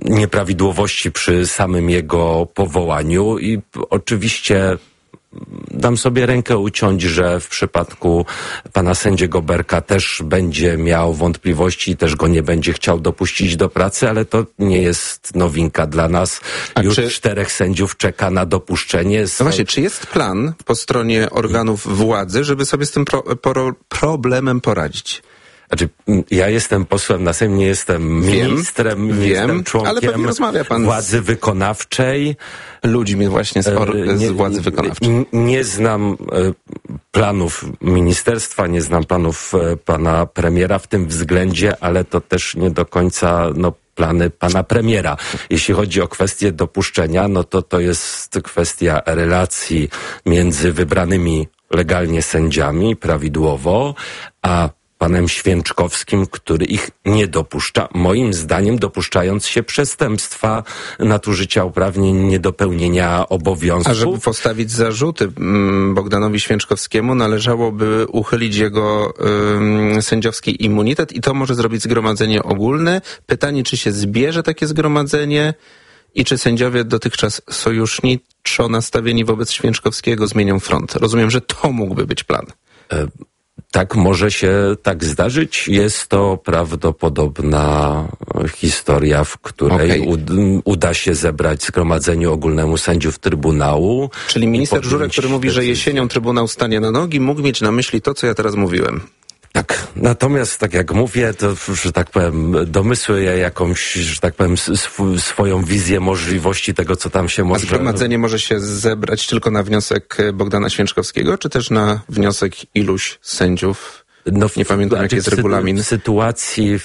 nieprawidłowości przy samym jego powołaniu i oczywiście dam sobie rękę uciąć, że w przypadku pana sędziego Berka też będzie miał wątpliwości i też go nie będzie chciał dopuścić do pracy, ale to nie jest nowinka dla nas. Już 4 sędziów czeka na dopuszczenie. No właśnie, czy jest plan po stronie organów władzy, żeby sobie z tym problemem poradzić? Znaczy, ja jestem posłem na Sejm, nie jestem ministrem, nie jestem członkiem ale pewnie rozmawia pan władzy wykonawczej. Ludźmi właśnie z władzy wykonawczej. Nie znam planów ministerstwa, nie znam planów pana premiera w tym względzie, ale to też nie do końca plany pana premiera. Jeśli chodzi o kwestię dopuszczenia, to jest kwestia relacji między wybranymi legalnie sędziami, prawidłowo, a panem Święczkowskim, który ich nie dopuszcza, moim zdaniem dopuszczając się przestępstwa, nadużycia uprawnień, niedopełnienia obowiązków. A żeby postawić zarzuty Bogdanowi Święczkowskiemu, należałoby uchylić jego sędziowski immunitet i to może zrobić zgromadzenie ogólne. Pytanie, czy się zbierze takie zgromadzenie i czy sędziowie dotychczas sojuszniczo nastawieni wobec Święczkowskiego zmienią front. Rozumiem, że to mógłby być plan. Tak, może się tak zdarzyć. Jest to prawdopodobna historia, w której uda się zebrać zgromadzeniu ogólnemu sędziów Trybunału. Czyli minister Żurek, który mówi, że jesienią Trybunał stanie na nogi, mógł mieć na myśli to, co ja teraz mówiłem. Tak, natomiast tak jak mówię, to, że tak powiem, domysły ja jakąś, że tak powiem, swoją wizję możliwości tego, co tam się może... A zgromadzenie może się zebrać tylko na wniosek Bogdana Święczkowskiego, czy też na wniosek iluś sędziów? Nie pamiętam, jaki jest regulamin. W sytuacji,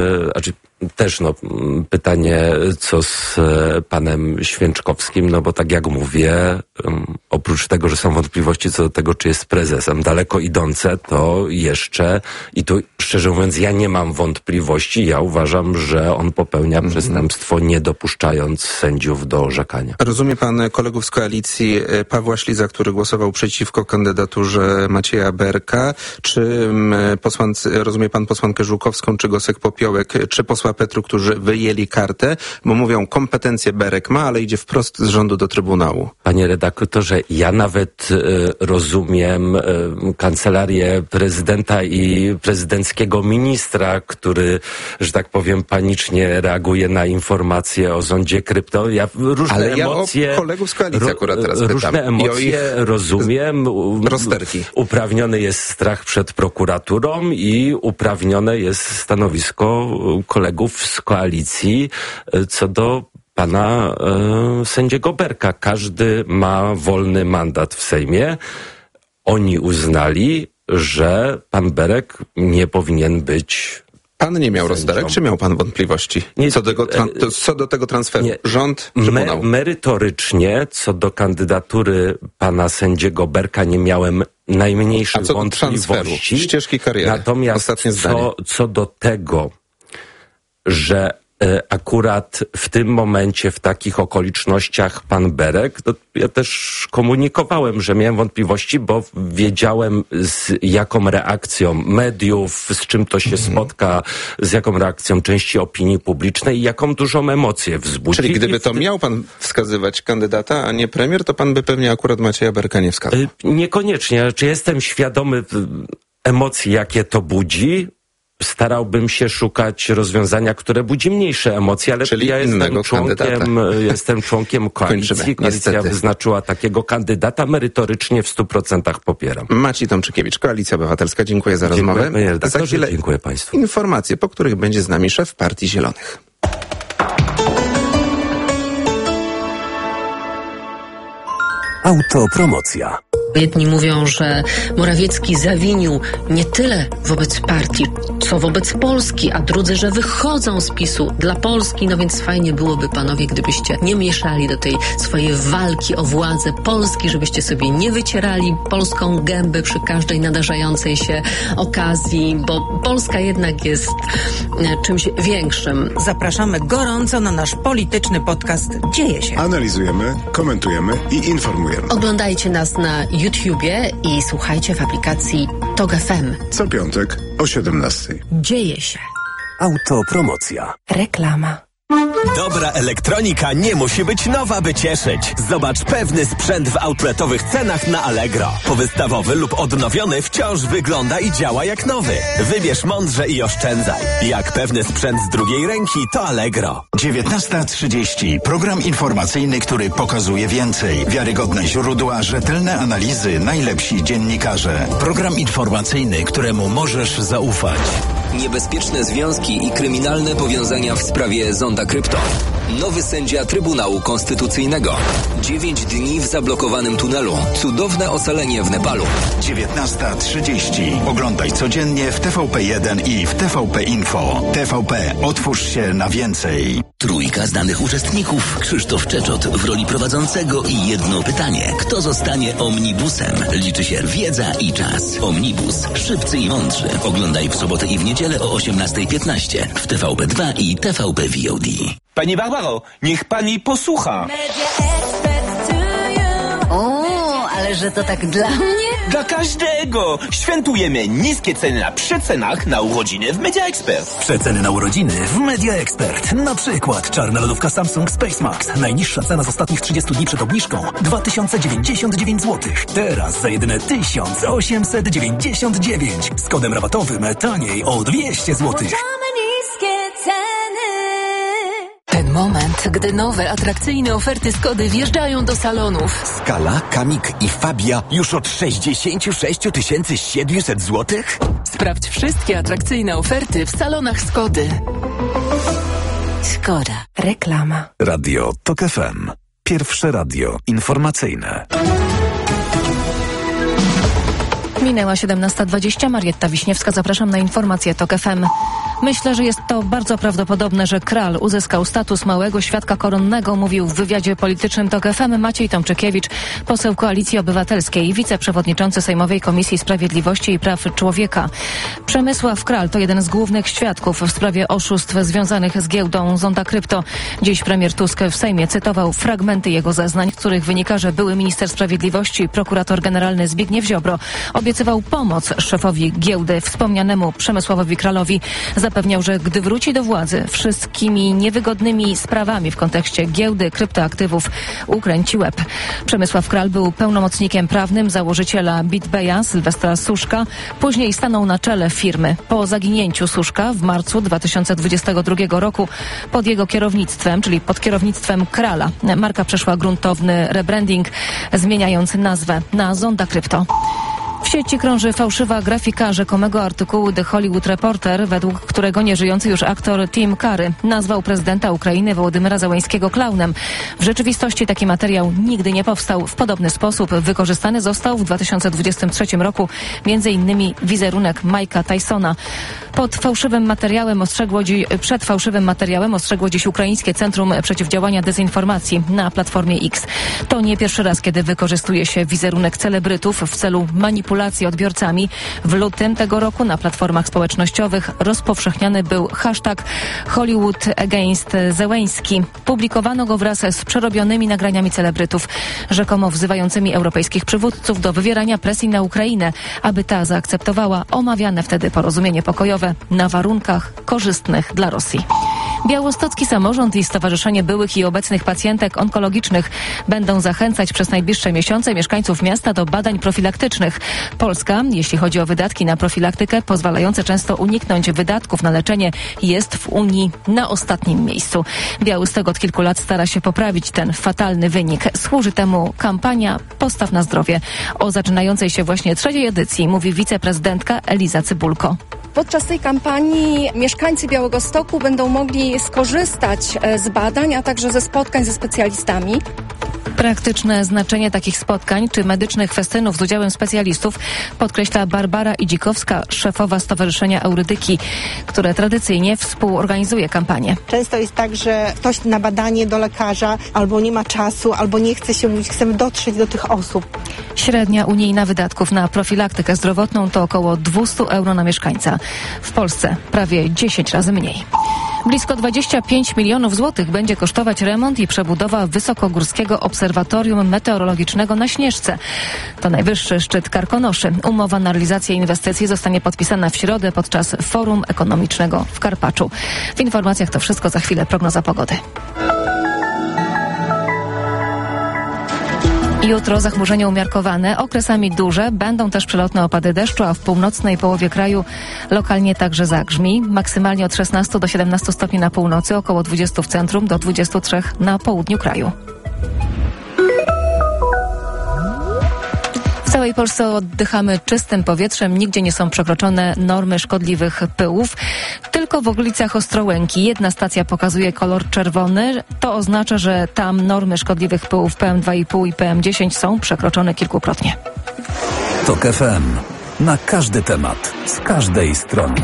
też pytanie, co z panem Święczkowskim, bo tak jak mówię, oprócz tego, że są wątpliwości co do tego, czy jest prezesem, daleko idące, to jeszcze, i tu szczerze mówiąc, ja nie mam wątpliwości, ja uważam, że on popełnia przestępstwo, nie dopuszczając sędziów do orzekania. Rozumie pan kolegów z koalicji Pawła Śliza, który głosował przeciwko kandydaturze Macieja Berka, czy rozumie pan posłankę Żukowską, czy Gosek-Popiołek, czy posła Petru, którzy wyjęli kartę, bo mówią, kompetencje Berek ma, ale idzie wprost z rządu do Trybunału. Panie redaktorze, ja nawet rozumiem kancelarię prezydenta i prezydenckiego ministra, który, że tak powiem, panicznie reaguje na informacje o rządzie krypto. Ja różne emocje... o kolegów z koalicji akurat teraz pytam. Różne emocje rozumiem. Rozterki. Uprawniony jest strach przed prokuraturą i uprawnione jest stanowisko kolegów z koalicji co do pana sędziego Berka. Każdy ma wolny mandat w Sejmie. Oni uznali, że pan Berek nie powinien być... Pan nie miał rozterek, czy miał pan wątpliwości co do tego transferu? Rząd, Trybunał. Merytorycznie co do kandydatury pana sędziego Berka nie miałem najmniejszych wątpliwości. Ścieżki kariery. Natomiast co do tego, że akurat w tym momencie, w takich okolicznościach pan Berek, to ja też komunikowałem, że miałem wątpliwości, bo wiedziałem z jaką reakcją mediów, z czym to się spotka, z jaką reakcją części opinii publicznej i jaką dużą emocję wzbudzi. Czyli gdyby to miał pan wskazywać kandydata, a nie premier, to pan by pewnie akurat Macieja Berka nie wskazał. Niekoniecznie. Czy jestem świadomy emocji, jakie to budzi? Starałbym się szukać rozwiązania, które budzi mniejsze emocje, ale czyli ja jestem członkiem koalicji. Koalicja wyznaczyła takiego kandydata, merytorycznie w 100% popieram. Maciej Tomczykiewicz, Koalicja Obywatelska, dziękuję za rozmowę. Za chwilę dziękuję państwu. Informacje, po których będzie z nami szef Partii Zielonych. Autopromocja. Jedni mówią, że Morawiecki zawinił nie tyle wobec partii, co wobec Polski, a drudzy, że wychodzą z PiS-u dla Polski. No więc fajnie byłoby, panowie, gdybyście nie mieszali do tej swojej walki o władzę Polski, żebyście sobie nie wycierali polską gębę przy każdej nadarzającej się okazji, bo Polska jednak jest czymś większym. Zapraszamy gorąco na nasz polityczny podcast Dzieje się. Analizujemy, komentujemy i informujemy. Oglądajcie nas na YouTubie i słuchajcie w aplikacji TOG FM. Co piątek o 17:00. Dzieje się. Autopromocja. Reklama. Dobra elektronika nie musi być nowa, by cieszyć. Zobacz pewny sprzęt w outletowych cenach na Allegro. Powystawowy lub odnowiony wciąż wygląda i działa jak nowy. Wybierz mądrze i oszczędzaj. Jak pewny sprzęt z drugiej ręki, to Allegro. 19:30. Program informacyjny, który pokazuje więcej. Wiarygodne źródła, rzetelne analizy, najlepsi dziennikarze. Program informacyjny, któremu możesz zaufać. Niebezpieczne związki i kryminalne powiązania w sprawie Zonda Krypto. Nowy sędzia Trybunału Konstytucyjnego. 9 dni w zablokowanym tunelu. Cudowne ocalenie w Nepalu. 19:30. Oglądaj codziennie w TVP1 i w TVP Info. TVP. Otwórz się na więcej. Trójka znanych uczestników. Krzysztof Czeczot w roli prowadzącego i jedno pytanie. Kto zostanie omnibusem? Liczy się wiedza i czas. Omnibus. Szybcy i mądrzy. Oglądaj w sobotę i w niedzielę o 18:15 w TVP2 i TVP VOD. Pani Barbaro, niech pani posłucha. O, ale że to tak dla mnie? Dla każdego! Świętujemy niskie ceny na przecenach na urodziny w Media Expert. Przeceny na urodziny w Media Expert. Na przykład czarna lodówka Samsung Space Max. Najniższa cena z ostatnich 30 dni przed obniżką 2099 zł. Teraz za jedyne 1899. Z kodem rabatowym taniej o 200 zł. Ten moment, gdy nowe, atrakcyjne oferty Skody wjeżdżają do salonów. Scala, Kamik i Fabia już od 66 700 zł? Sprawdź wszystkie atrakcyjne oferty w salonach Skody. Skoda. Reklama. Radio TOK FM. Pierwsze radio informacyjne. Minęła 17:20. Marietta Wiśniewska, zapraszam na informacje TOK FM. Myślę, że jest to bardzo prawdopodobne, że Kral uzyskał status małego świadka koronnego, mówił w wywiadzie politycznym TOK FM Maciej Tomczykiewicz, poseł Koalicji Obywatelskiej i wiceprzewodniczący Sejmowej Komisji Sprawiedliwości i Praw Człowieka. Przemysław Kral to jeden z głównych świadków w sprawie oszustw związanych z giełdą Zonda Krypto. Dziś premier Tusk w Sejmie cytował fragmenty jego zeznań, w których wynika, że były minister sprawiedliwości, prokurator generalny Zbigniew Ziobro obiecywał pomoc szefowi giełdy, wspomnianemu Przemysławowi Kralowi. Zapewniał, że gdy wróci do władzy, wszystkimi niewygodnymi sprawami w kontekście giełdy kryptoaktywów ukręci łeb. Przemysław Kral był pełnomocnikiem prawnym założyciela BitBaya Sylwestra Suszka. Później stanął na czele firmy. Po zaginięciu Suszka w marcu 2022 roku pod jego kierownictwem, czyli pod kierownictwem Krala, marka przeszła gruntowny rebranding, zmieniając nazwę na Zonda Krypto. W sieci krąży fałszywa grafika rzekomego artykułu The Hollywood Reporter, według którego nieżyjący już aktor Tim Curry nazwał prezydenta Ukrainy Wołodymyra Zełenskiego klaunem. W rzeczywistości taki materiał nigdy nie powstał. W podobny sposób wykorzystany został w 2023 roku m.in. wizerunek Mike'a Tysona. Przed fałszywym materiałem ostrzegło dziś Ukraińskie Centrum Przeciwdziałania Dezinformacji na Platformie X. To nie pierwszy raz, kiedy wykorzystuje się wizerunek celebrytów w celu manipulacji odbiorcami. W lutym tego roku na platformach społecznościowych rozpowszechniany był hashtag Hollywood Against Zełenski. Publikowano go wraz z przerobionymi nagraniami celebrytów, rzekomo wzywającymi europejskich przywódców do wywierania presji na Ukrainę, aby ta zaakceptowała omawiane wtedy porozumienie pokojowe na warunkach korzystnych dla Rosji. Białostocki Samorząd i Stowarzyszenie Byłych i Obecnych Pacjentek Onkologicznych będą zachęcać przez najbliższe miesiące mieszkańców miasta do badań profilaktycznych. Polska, jeśli chodzi o wydatki na profilaktykę pozwalające często uniknąć wydatków na leczenie, jest w Unii na ostatnim miejscu. Białystok od kilku lat stara się poprawić ten fatalny wynik. Służy temu kampania Postaw na zdrowie. O zaczynającej się właśnie trzeciej edycji mówi wiceprezydentka Eliza Cybulko. Podczas tej kampanii mieszkańcy Białegostoku będą mogli skorzystać z badań, a także ze spotkań ze specjalistami. Praktyczne znaczenie takich spotkań czy medycznych festynów z udziałem specjalistów podkreśla Barbara Idzikowska, szefowa Stowarzyszenia Eurydyki, które tradycyjnie współorganizuje kampanię. Często jest tak, że ktoś na badanie do lekarza albo nie ma czasu, albo nie chce się mówić, chcemy dotrzeć do tych osób. Średnia unijna wydatków na profilaktykę zdrowotną to około 200 euro na mieszkańca. W Polsce prawie 10 razy mniej. Blisko 25 milionów złotych będzie kosztować remont i przebudowa Wysokogórskiego Obserwatorium Meteorologicznego na Śnieżce. To najwyższy szczyt Karkonoszy. Umowa na realizację inwestycji zostanie podpisana w środę podczas Forum Ekonomicznego w Karpaczu. W informacjach to wszystko, za chwilę prognoza pogody. Jutro zachmurzenie umiarkowane, okresami duże, będą też przelotne opady deszczu, a w północnej połowie kraju lokalnie także zagrzmi. Maksymalnie od 16 do 17 stopni na północy, około 20 w centrum, do 23 na południu kraju. W całej Polsce oddychamy czystym powietrzem, nigdzie nie są przekroczone normy szkodliwych pyłów. Tylko w okolicach Ostrołęki jedna stacja pokazuje kolor czerwony. To oznacza, że tam normy szkodliwych pyłów PM2,5 i PM10 są przekroczone kilkukrotnie. TOK FM. Na każdy temat, z każdej strony.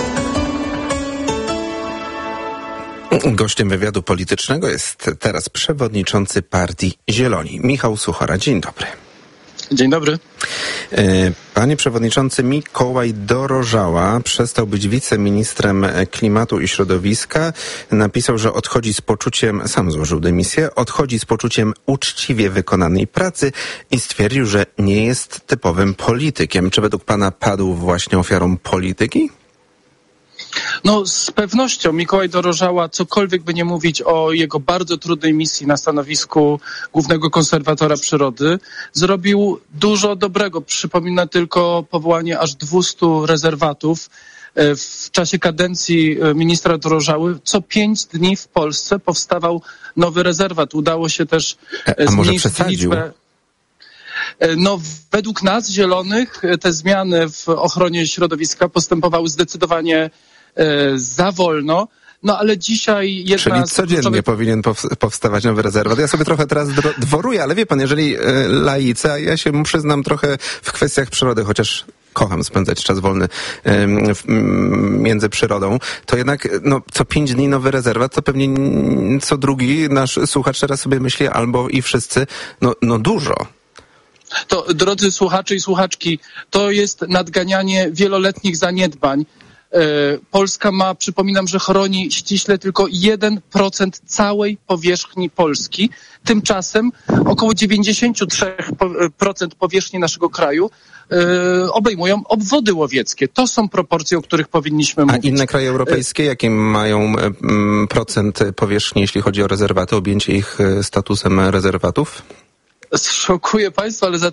Gościem wywiadu politycznego jest teraz przewodniczący partii Zieloni, Michał Suchora. Dzień dobry. Dzień dobry. Panie przewodniczący, Mikołaj Dorożała przestał być wiceministrem klimatu i środowiska. Napisał, że odchodzi z poczuciem, sam złożył dymisję, odchodzi z poczuciem uczciwie wykonanej pracy i stwierdził, że nie jest typowym politykiem. Czy według pana padł właśnie ofiarą polityki? No, z pewnością Mikołaj Dorożała, cokolwiek by nie mówić o jego bardzo trudnej misji na stanowisku głównego konserwatora przyrody, zrobił dużo dobrego. Przypomina tylko powołanie aż 200 rezerwatów. W czasie kadencji ministra Dorożały co 5 dni w Polsce powstawał nowy rezerwat. Udało się też zmniejszyć liczbę. No, według nas, Zielonych, te zmiany w ochronie środowiska postępowały zdecydowanie za wolno, no ale dzisiaj jedna Czyli codziennie powinien powstawać nowy rezerwat. Ja sobie trochę teraz dworuję, ale wie pan, jeżeli laicy, a ja się mu przyznam trochę w kwestiach przyrody, chociaż kocham spędzać czas wolny między przyrodą, to jednak co 5 dni nowy rezerwat, to pewnie co drugi nasz słuchacz teraz sobie myśli, albo i wszyscy, dużo. To, drodzy słuchacze i słuchaczki, to jest nadganianie wieloletnich zaniedbań. Polska ma, przypominam, że chroni ściśle tylko 1% całej powierzchni Polski. Tymczasem około 93% powierzchni naszego kraju obejmują obwody łowieckie. To są proporcje, o których powinniśmy mówić. A inne kraje europejskie, jakie mają procent powierzchni, jeśli chodzi o rezerwaty, objęcie ich statusem rezerwatów? Szokuję państwa, ale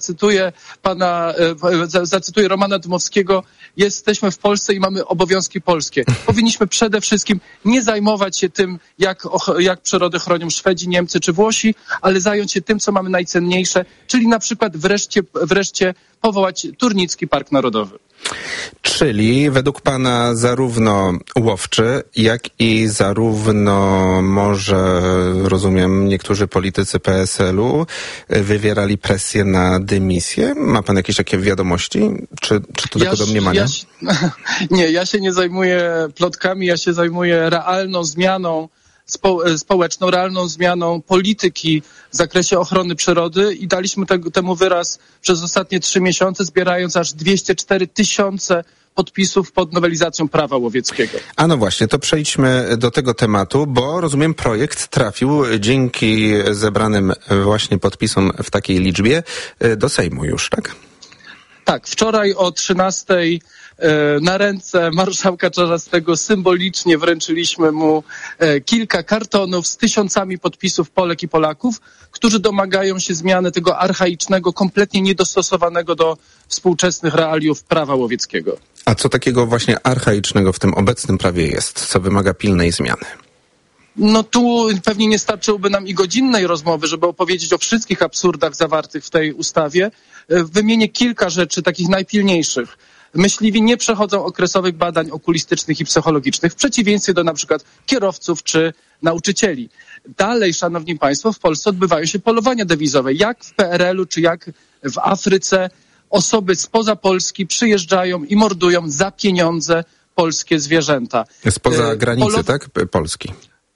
zacytuję Romana Dmowskiego. Jesteśmy w Polsce i mamy obowiązki polskie. Powinniśmy przede wszystkim nie zajmować się tym, jak przyrodę chronią Szwedzi, Niemcy czy Włosi, ale zająć się tym, co mamy najcenniejsze, czyli na przykład wreszcie powołać Turnicki Park Narodowy. Czyli według pana zarówno łowczy, jak i zarówno może, rozumiem, niektórzy politycy PSL-u wywierali presję na dymisję? Ma pan jakieś takie wiadomości? Czy to tylko domniemania? Nie, ja się nie zajmuję plotkami, ja się zajmuję realną zmianą społeczną, realną zmianą polityki w zakresie ochrony przyrody i daliśmy temu wyraz przez ostatnie 3 miesiące, zbierając aż 204 000 podpisów pod nowelizacją prawa łowieckiego. A no właśnie, to przejdźmy do tego tematu, bo rozumiem, projekt trafił dzięki zebranym właśnie podpisom w takiej liczbie do Sejmu już, tak? Tak, wczoraj o 13:00 na ręce marszałka Czarzastego symbolicznie wręczyliśmy mu kilka kartonów z 1000 podpisów Polek i Polaków, którzy domagają się zmiany tego archaicznego, kompletnie niedostosowanego do współczesnych realiów prawa łowieckiego. A co takiego właśnie archaicznego w tym obecnym prawie jest, co wymaga pilnej zmiany? No tu pewnie nie starczyłoby nam i godzinnej rozmowy, żeby opowiedzieć o wszystkich absurdach zawartych w tej ustawie. Wymienię kilka rzeczy takich najpilniejszych. Myśliwi nie przechodzą okresowych badań okulistycznych i psychologicznych, w przeciwieństwie do na przykład kierowców czy nauczycieli. Dalej, szanowni państwo, w Polsce odbywają się polowania dewizowe. Jak w PRL-u czy jak w Afryce osoby spoza Polski przyjeżdżają i mordują za pieniądze polskie zwierzęta. Spoza granicy, tak? Polski.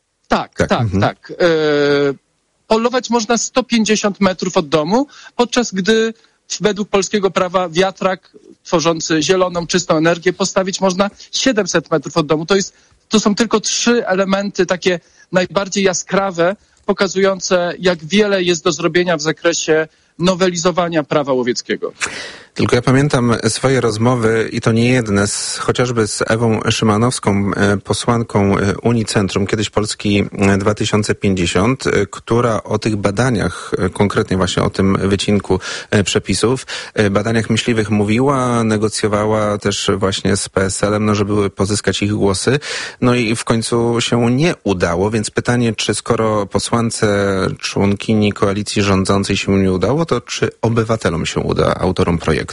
Tak. Polować można 150 metrów od domu, podczas gdy według polskiego prawa wiatrak tworzący zieloną, czystą energię postawić można 700 metrów od domu. To jest to są tylko 3 elementy takie najbardziej jaskrawe, pokazujące, jak wiele jest do zrobienia w zakresie nowelizowania prawa łowieckiego. Tylko ja pamiętam swoje rozmowy i to nie jedne, chociażby z Ewą Szymanowską, posłanką Unii Centrum, kiedyś Polski 2050, która o tych badaniach, konkretnie właśnie o tym wycinku przepisów, badaniach myśliwych mówiła, negocjowała też właśnie z PSL-em, żeby pozyskać ich głosy. No i w końcu się nie udało, więc pytanie, czy skoro posłance członkini koalicji rządzącej się nie udało, to czy obywatelom się uda, autorom projektu?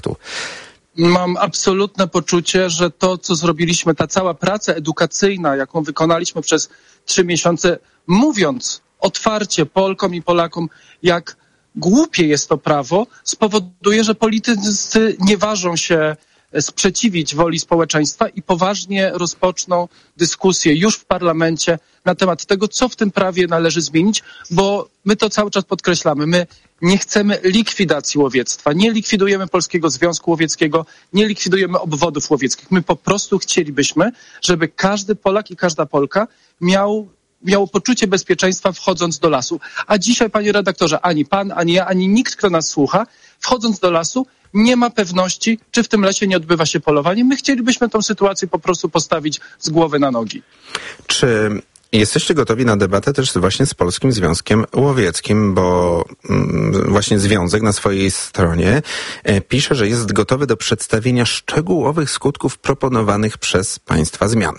Mam absolutne poczucie, że to, co zrobiliśmy, ta cała praca edukacyjna, jaką wykonaliśmy przez 3 miesiące, mówiąc otwarcie Polkom i Polakom, jak głupie jest to prawo, spowoduje, że politycy nie ważą się sprzeciwić woli społeczeństwa i poważnie rozpoczną dyskusję już w parlamencie na temat tego, co w tym prawie należy zmienić, bo my to cały czas podkreślamy. My nie chcemy likwidacji łowiectwa, nie likwidujemy Polskiego Związku Łowieckiego, nie likwidujemy obwodów łowieckich. My po prostu chcielibyśmy, żeby każdy Polak i każda Polka miało poczucie bezpieczeństwa wchodząc do lasu. A dzisiaj, panie redaktorze, ani pan, ani ja, ani nikt, kto nas słucha, wchodząc do lasu, nie ma pewności, czy w tym lesie nie odbywa się polowanie. My chcielibyśmy tę sytuację po prostu postawić z głowy na nogi. Czy jesteście gotowi na debatę też właśnie z Polskim Związkiem Łowieckim, bo właśnie związek na swojej stronie pisze, że jest gotowy do przedstawienia szczegółowych skutków proponowanych przez państwa zmian.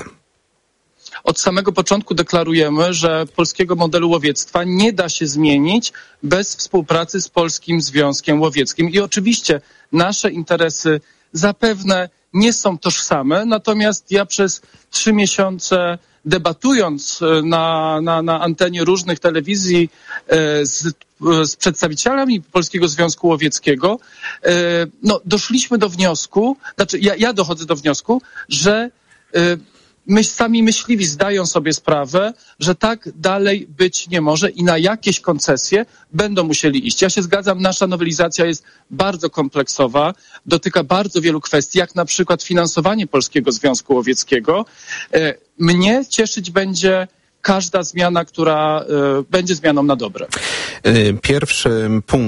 Od samego początku deklarujemy, że polskiego modelu łowiectwa nie da się zmienić bez współpracy z Polskim Związkiem Łowieckim. I oczywiście nasze interesy zapewne nie są tożsame, natomiast ja przez 3 miesiące debatując na antenie różnych telewizji z przedstawicielami Polskiego Związku Łowieckiego, doszliśmy do wniosku, ja dochodzę do wniosku, że sami myśliwi zdają sobie sprawę, że tak dalej być nie może i na jakieś koncesje będą musieli iść. Ja się zgadzam, nasza nowelizacja jest bardzo kompleksowa, dotyka bardzo wielu kwestii, jak na przykład finansowanie Polskiego Związku Łowieckiego. Mnie cieszyć będzie każda zmiana, która będzie zmianą na dobre. Pierwszy punkt